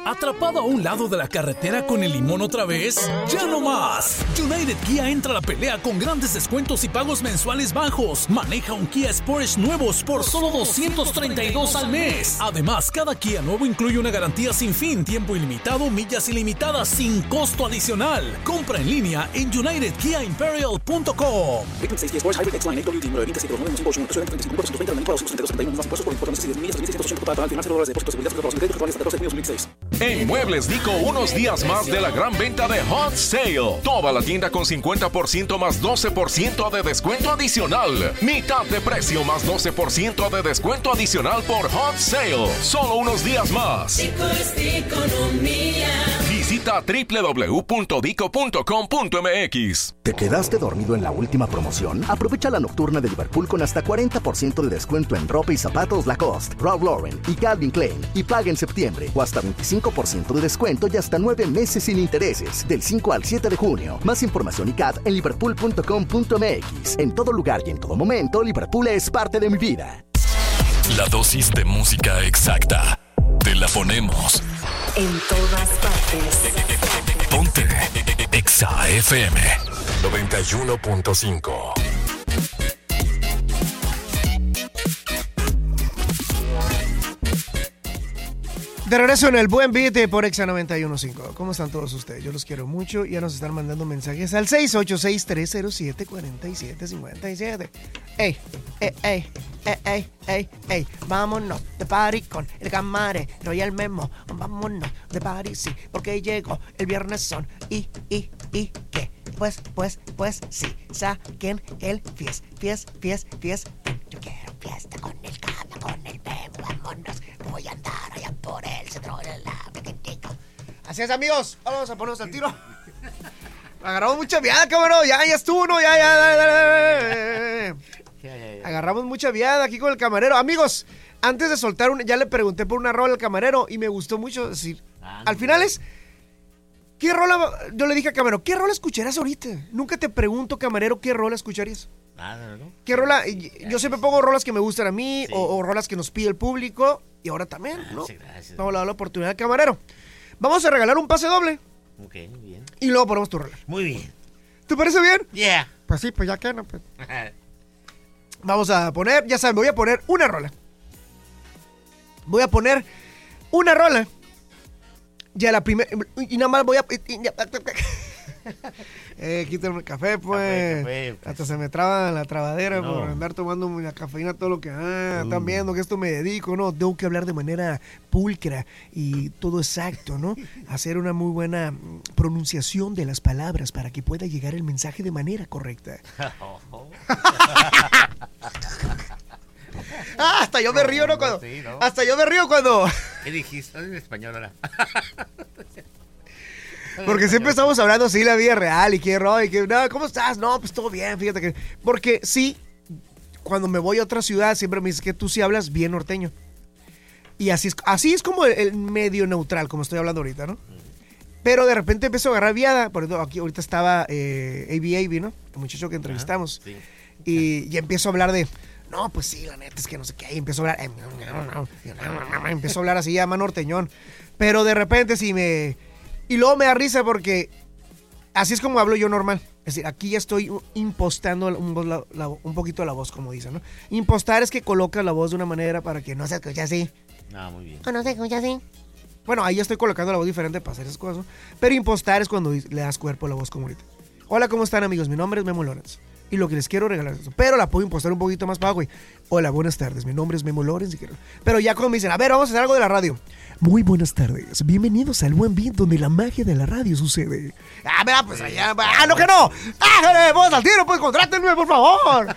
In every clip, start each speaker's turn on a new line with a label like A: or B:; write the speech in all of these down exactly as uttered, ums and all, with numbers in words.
A: ¿Atrapado a un lado de la carretera con el limón otra vez? ¡Ya no más! United Kia entra a la pelea con grandes descuentos y pagos mensuales bajos. Maneja un Kia Sportage nuevos por solo doscientos treinta y dos al mes. Además, cada Kia nuevo incluye una garantía sin fin, tiempo ilimitado, millas ilimitadas sin costo adicional. Compra en línea en united kia imperial punto com.
B: En Muebles Dico, unos días más de la gran venta de Hot Sale. Toda la tienda con cincuenta por ciento más doce por ciento de descuento adicional. Mitad de precio más doce por ciento de descuento adicional por Hot Sale. Solo unos días más.
C: Dico es economía.
B: Visita doble u doble u doble u punto dico punto com punto m x.
D: ¿Te quedaste dormido en la última promoción? Aprovecha la nocturna de Liverpool con hasta cuarenta por ciento de descuento en ropa y zapatos Lacoste, Ralph Lauren y Calvin Klein. Y paga en septiembre o hasta veinticinco por ciento de descuento y hasta nueve meses sin intereses. Del cinco al siete de junio. Más información y C A D en liverpool punto com punto m x. En todo lugar y en todo momento, Liverpool es parte de mi vida.
E: La dosis de música exacta. Te la ponemos
C: En todas partes.
E: Ponte Exa F M
F: noventa y uno punto cinco.
G: De regreso en el Buen Beat por Exa noventa y uno punto cinco. ¿Cómo están todos ustedes? Yo los quiero mucho. Ya nos están mandando mensajes al seis ocho seis, tres cero siete, cuatro siete cinco siete. Ey, ey, ey, ey, ey, ey, ey. Vámonos de party con el camarero y el Memo. Vámonos de party, sí, porque llegó el viernes son. Y, y, y, ¿qué? Pues, pues, pues, sí. Saquen el fies, fies, fies, fies. Yo quiero fiesta con el cama, con el Memo. Vámonos. Voy a andar allá por el centro de la pequeñico. Así es, amigos. Vamos a ponernos al tiro. Agarramos mucha viada, cabrón. Ya, ya estuvo, ¿no? Ya, ya, ya, ya. Agarramos mucha viada aquí con el camarero. Amigos, antes de soltar, un, ya le pregunté por una rola al camarero y me gustó mucho decir. Ah, al final es, ¿qué rola? Yo le dije al camarero, ¿qué rola escucharás ahorita? Nunca te pregunto, camarero, ¿qué rola escucharías? Nada, ¿no? ¿Qué rola? Yo siempre pongo rolas que me gustan a mí, sí. o, o rolas que nos pide el público. Y ahora también, ¿no? Sí, gracias. Vamos a dar la oportunidad al camarero. Vamos a regalar un pase doble.
H: Ok, muy bien.
G: Y luego ponemos tu rola.
H: Muy bien.
G: ¿Te parece bien?
H: Yeah.
G: Pues sí, pues ya que no. Pues. Vamos a poner, ya saben, voy a poner una rola. Voy a poner una rola. Ya la primera. Y nada más voy a. eh, quítame el café, pues. Café, café, pues. Hasta se me traba la trabadera no. por andar tomando la cafeína, todo lo que. Ah, uh. están viendo que esto me dedico, ¿no? Tengo que hablar de manera pulcra y todo exacto, ¿no? Hacer una muy buena pronunciación de las palabras para que pueda llegar el mensaje de manera correcta. Ah, hasta yo me río, ¿no? Cuando, sí, ¿no? Hasta yo me río cuando.
H: ¿Qué dijiste? En español ahora.
G: Porque siempre estamos hablando así la vida real y qué rollo, y que, no, ¿cómo estás? No, pues todo bien, fíjate que. Porque sí, cuando me voy a otra ciudad, siempre me dices que tú sí hablas bien norteño. Y así es, así es como el, el medio neutral, como estoy hablando ahorita, ¿no? Pero de repente empiezo a agarrar viada. Por ejemplo, aquí ahorita estaba eh, A B A B, ¿no? El muchacho que entrevistamos. Sí. Y, y empiezo a hablar de. No, pues sí, la neta es que no sé qué. Y empiezo a hablar. Eh, empiezo a hablar así, ya más norteñón. Pero de repente sí me. Y luego me da risa porque así es como hablo yo normal. Es decir, aquí ya estoy impostando un, la, la, un poquito la voz, como dicen, ¿no? Impostar es que colocas la voz de una manera para que no se escuche así.
H: No, muy bien.
G: O no se escucha así. Bueno, ahí ya estoy colocando la voz diferente para hacer esas cosas, ¿no? Pero impostar es cuando le das cuerpo a la voz como ahorita. Hola, ¿cómo están, amigos? Mi nombre es Memo Lorenz. Y lo que les quiero regalar es eso. Pero la puedo impostar un poquito más para, güey. Hola, buenas tardes. Mi nombre es Memo Lorenz. Pero ya cuando me dicen, a ver, vamos a hacer algo de la radio. Muy buenas tardes. Bienvenidos al Buen Beat, donde la magia de la radio sucede. Ah, mira, pues allá. Ah, no, que no. Ah, vamos al tiro, pues contrátenme, por favor.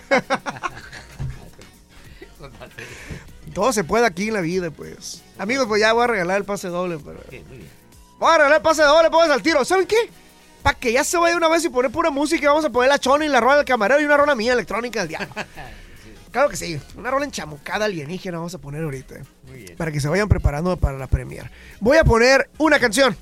G: Todo se puede aquí en la vida, pues. Amigos, pues ya voy a regalar el pase doble. Pero... Okay, muy bien. Voy a regalar el pase doble, pues al tiro. ¿Saben qué? Para que ya se vaya una vez y poner pura música, vamos a poner la chona y la rola del camarero y una rola mía electrónica del diablo. Claro que sí, una rola enchamucada alienígena vamos a poner ahorita. Muy bien. Para que se vayan preparando para la premiere. Voy a poner una canción.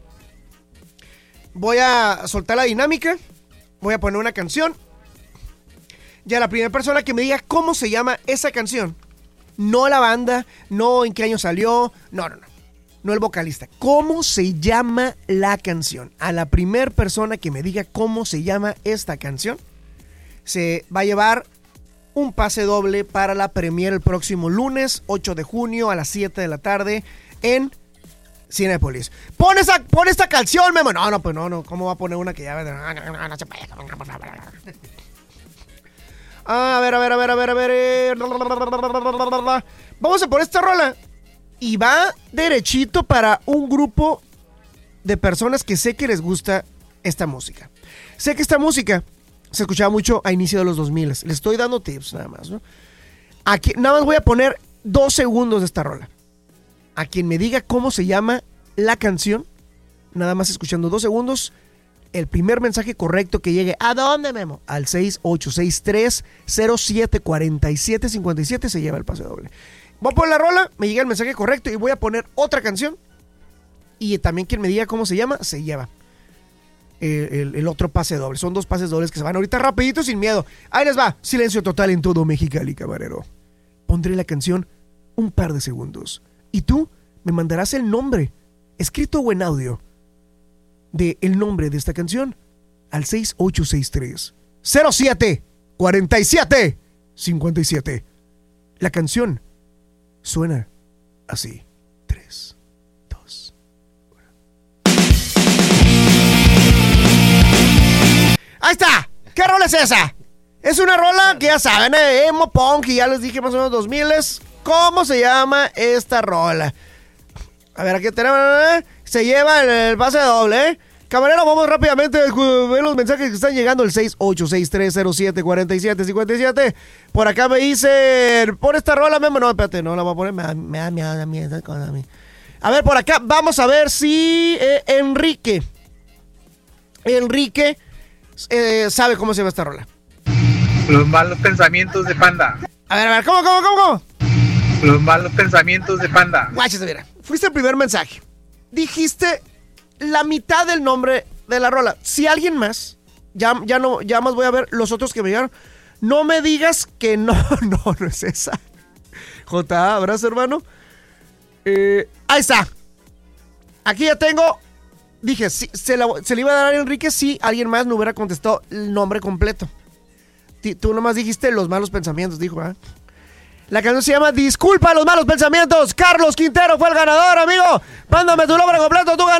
G: Voy a soltar la dinámica. Voy a poner una canción. Ya la primera persona que me diga cómo se llama esa canción. No la banda, no en qué año salió. No, no, no. no el vocalista. ¿Cómo se llama la canción? A la primer persona que me diga cómo se llama esta canción, se va a llevar un pase doble para la premiere el próximo lunes, ocho de junio a las siete de la tarde en Cinépolis. Pon esa, pon esta canción, Memo. No, no, pues no, no. ¿Cómo va a poner una que ya... No, no, no, no se puede. A ver, a ver, a ver, a ver, a ver. Vamos a poner esta rola. Y va derechito para un grupo de personas que sé que les gusta esta música. Sé que esta música se escuchaba mucho a inicio de los dos mil. Les estoy dando tips nada más, ¿no? Aquí, nada más voy a poner dos segundos de esta rola. A quien me diga cómo se llama la canción, nada más escuchando dos segundos, el primer mensaje correcto que llegue, ¿a dónde, Memo? Al seis ocho seis tres cero siete cuatro siete cinco siete se lleva el pase doble. Voy a poner la rola, me llega el mensaje correcto y voy a poner otra canción. Y también quien me diga cómo se llama, se lleva el, el, el otro pase doble. Son dos pases dobles que se van ahorita rapidito, sin miedo. Ahí les va, silencio total en todo Mexicali, camarero. Pondré la canción un par de segundos. Y tú me mandarás el nombre, escrito o en audio, de el nombre de esta canción al seis ocho seis tres cero siete cuatro siete cinco siete. La canción suena así. tres, dos, uno. Ahí está. ¿Qué rola es esa? Es una rola que ya saben, eh, emo punk, y ya les dije más o menos dos mil. ¿Cómo se llama esta rola? A ver, aquí tenemos. Se lleva el, el pase doble, ¿eh? Camarero, vamos rápidamente a ver los mensajes que están llegando. El seis ocho seis tres cero siete cuatro siete cinco siete. Por acá me dicen, pon esta rola, Memo. No, espérate, no la voy a poner. Me da, me da, me da, me da, me da, me da. A ver, por acá, vamos a ver si eh, Enrique. Enrique eh, sabe cómo se llama esta rola.
I: Los malos pensamientos de Panda.
G: A ver, a ver, ¿cómo, cómo, cómo, cómo?
I: Los malos pensamientos de Panda.
G: Guáchate, mira. Fuiste el primer mensaje. Dijiste la mitad del nombre de la rola. Si alguien más, ya, ya no, ya más voy a ver los otros que me llegaron. No me digas que no, no, no es esa. J A, abrazo, hermano. Eh, ahí está. Aquí ya tengo. Dije, si, se, la, se le iba a dar a Enrique si alguien más me hubiera contestado el nombre completo. Tú nomás dijiste los malos pensamientos, dijo, ¿eh? La canción se llama Disculpa los malos pensamientos. Carlos Quintero fue el ganador, amigo. Mándame tu nombre completo, tú ganaste.